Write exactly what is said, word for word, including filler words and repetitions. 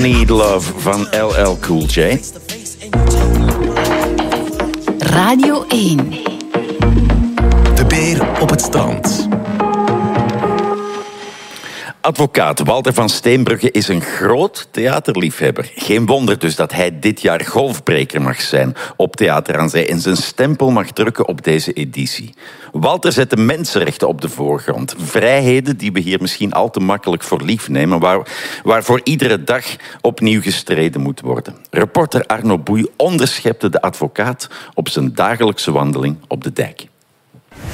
Need Love van L L Cool J. Radio één. De beer op het strand. Advocaat Walter van Steenbrugge is een groot theaterliefhebber. Geen wonder dus dat hij dit jaar golfbreker mag zijn op Theater aan Zee en zijn stempel mag drukken op deze editie. Walter zet de mensenrechten op de voorgrond. Vrijheden die we hier misschien al te makkelijk voor lief nemen, waar, waarvoor iedere dag opnieuw gestreden moet worden. Reporter Arno Boei onderschepte de advocaat op zijn dagelijkse wandeling op de dijk.